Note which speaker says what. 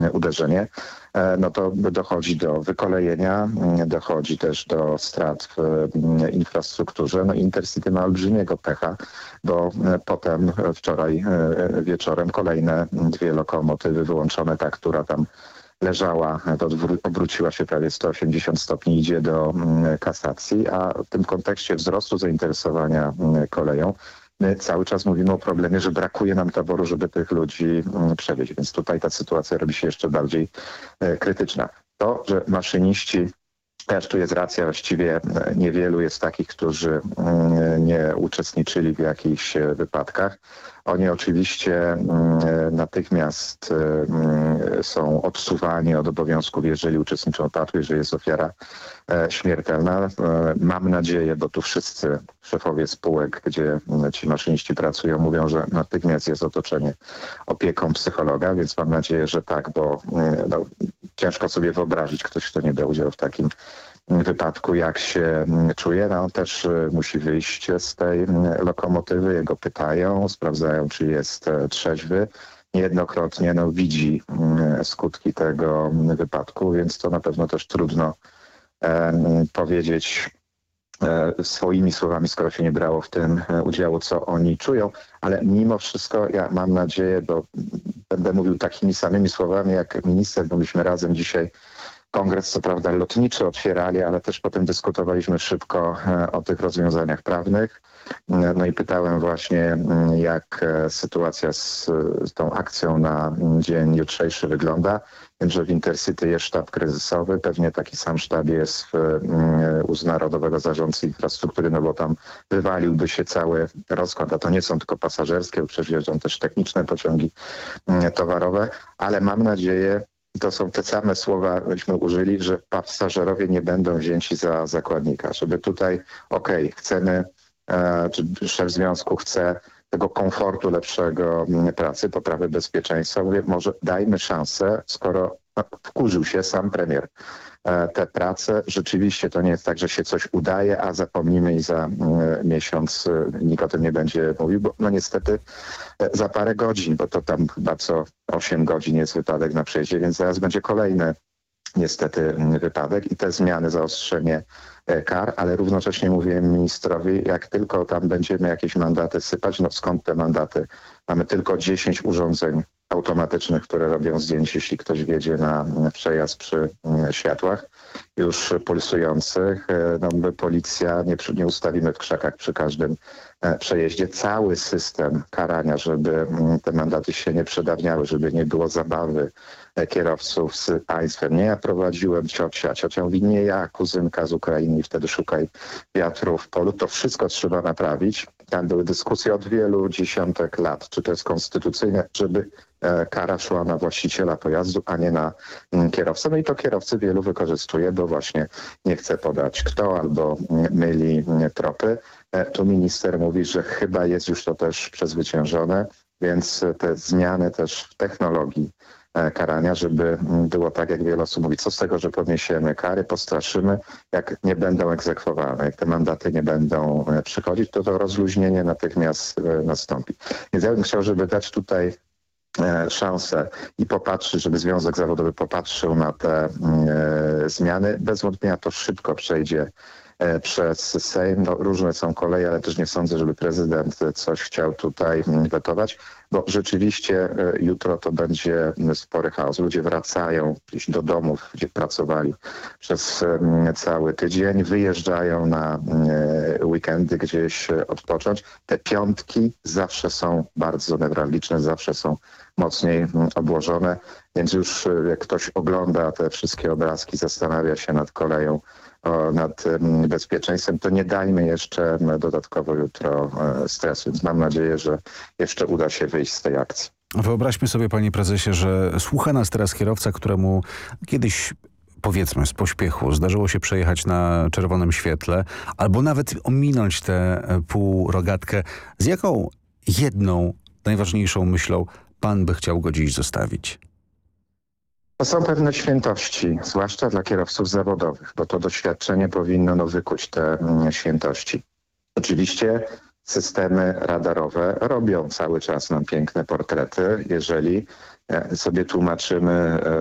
Speaker 1: uderzenie, no to dochodzi do wykolejenia, dochodzi też do strat w infrastrukturze. No Intercity ma olbrzymiego pecha, bo potem wczoraj wieczorem kolejne 2 lokomotywy wyłączone, ta, która tam leżała, to obróciła się prawie 180 stopni, idzie do kasacji, a w tym kontekście wzrostu zainteresowania koleją my cały czas mówimy o problemie, że brakuje nam taboru, żeby tych ludzi przewieźć, więc tutaj ta sytuacja robi się jeszcze bardziej krytyczna. To, że maszyniści, też tu jest racja, właściwie niewielu jest takich, którzy nie uczestniczyli w jakichś wypadkach. Oni oczywiście natychmiast są odsuwani od obowiązków, jeżeli uczestniczą w wypadku, jeżeli jest ofiara śmiertelna. Mam nadzieję, bo tu wszyscy szefowie spółek, gdzie ci maszyniści pracują, mówią, że natychmiast jest otoczenie opieką psychologa, więc mam nadzieję, że tak, bo no, ciężko sobie wyobrazić ktoś, kto nie brał udziału w takim wypadku, jak się czuje. No, on też musi wyjść z tej lokomotywy, jego pytają, sprawdzają, czy jest trzeźwy. Niejednokrotnie widzi skutki tego wypadku, więc to na pewno też trudno powiedzieć swoimi słowami, skoro się nie brało w tym udziału, co oni czują, ale mimo wszystko ja mam nadzieję, bo będę mówił takimi samymi słowami jak minister, bo myśmy razem dzisiaj kongres, co prawda lotniczy otwierali, ale też potem dyskutowaliśmy szybko o tych rozwiązaniach prawnych. No i pytałem właśnie, jak sytuacja z tą akcją na dzień jutrzejszy wygląda. Wiem, że w Intercity jest sztab kryzysowy, pewnie taki sam sztab jest u Narodowego Zarządcy Infrastruktury, no bo tam wywaliłby się cały rozkład, a to nie są tylko pasażerskie, bo przecież jeżdżą też techniczne pociągi towarowe, ale mam nadzieję, to są te same słowa, myśmy użyli, że pasażerowie nie będą wzięci za zakładnika, żeby tutaj, chcemy, czy szef związku chce tego komfortu lepszego pracy, poprawy bezpieczeństwa. Mówię, może dajmy szansę, skoro wkurzył się sam premier. Te prace, rzeczywiście to nie jest tak, że się coś udaje, a zapomnimy i za miesiąc nikt o tym nie będzie mówił, bo no niestety za parę godzin, bo to tam chyba co 8 godzin jest wypadek na przejeździe, więc zaraz będzie kolejny niestety wypadek i te zmiany, zaostrzenie kar, ale równocześnie mówiłem ministrowi, jak tylko tam będziemy jakieś mandaty sypać, no skąd te mandaty? Mamy tylko 10 urządzeń automatycznych, które robią zdjęcie, jeśli ktoś wjedzie na przejazd przy światłach już pulsujących. No, my policja nie ustawimy w krzakach przy każdym przejeździe. Cały system karania, żeby te mandaty się nie przedawniały, żeby nie było zabawy kierowców z państwem. Nie ja prowadziłem, ciocia mówi, nie ja, kuzynka z Ukrainy i wtedy szukaj wiatru w polu. To wszystko trzeba naprawić. Tam były dyskusje od wielu dziesiątek lat, czy to jest konstytucyjne, żeby kara szła na właściciela pojazdu, a nie na kierowcę. No i to kierowcy wielu wykorzystuje, bo właśnie nie chce podać kto albo myli tropy. Tu minister mówi, że chyba jest już to też przezwyciężone, więc te zmiany też w technologii karania, żeby było tak, jak wiele osób mówi, co z tego, że podniesiemy kary, postraszymy, jak nie będą egzekwowane, jak te mandaty nie będą przychodzić, to rozluźnienie natychmiast nastąpi. Więc ja bym chciał, żeby dać tutaj szansę i popatrzeć, żeby Związek Zawodowy popatrzył na te zmiany. Bez wątpienia to szybko przejdzie przez Sejm. No, różne są koleje, ale też nie sądzę, żeby prezydent coś chciał tutaj wetować, bo rzeczywiście jutro to będzie spory chaos. Ludzie wracają gdzieś do domów, gdzie pracowali przez cały tydzień, wyjeżdżają na weekendy gdzieś odpocząć. Te piątki zawsze są bardzo newralgiczne, zawsze są mocniej obłożone, więc już jak ktoś ogląda te wszystkie obrazki, zastanawia się nad koleją, nad bezpieczeństwem, to nie dajmy jeszcze dodatkowo jutro stresu. Więc mam nadzieję, że jeszcze uda się wyjść z tej akcji.
Speaker 2: Wyobraźmy sobie, panie prezesie, że słucha nas teraz kierowca, któremu kiedyś, powiedzmy, z pośpiechu zdarzyło się przejechać na czerwonym świetle albo nawet ominąć tę półrogatkę. Z jaką jedną, najważniejszą myślą pan by chciał go dziś zostawić?
Speaker 1: To są pewne świętości, zwłaszcza dla kierowców zawodowych, bo to doświadczenie powinno wykuć te świętości. Oczywiście systemy radarowe robią cały czas nam piękne portrety, jeżeli sobie tłumaczymy